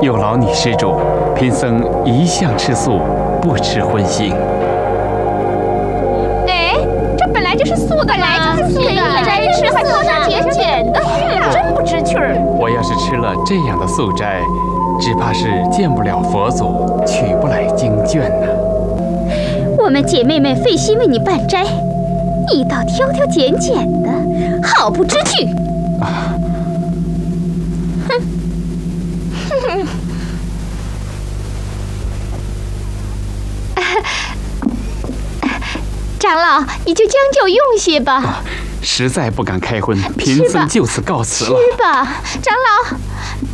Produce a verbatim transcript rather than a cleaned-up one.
有劳你施主，贫僧一向吃素，不吃荤腥。 哎，这本来就是素的，本来就是素的，一斋吃还靠上减减的，真不知趣儿。 我要是吃了这样的素斋，只怕是见不了佛祖，取不来经卷呢。 我们姐妹们费心为你办斋，你倒挑挑拣拣的，好不知趣！ 啊！ 哼！哼！长老，你就将就用些吧。 啊，实在不敢开荤，贫僧就此告辞了。 吃吧，长老。